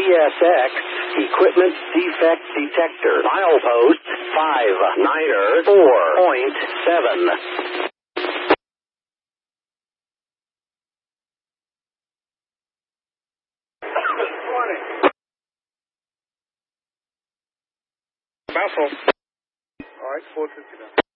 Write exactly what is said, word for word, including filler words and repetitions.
S X Equipment Defect Detector. Milepost five niner four point seven. Vessel. All right, four fifty-nine.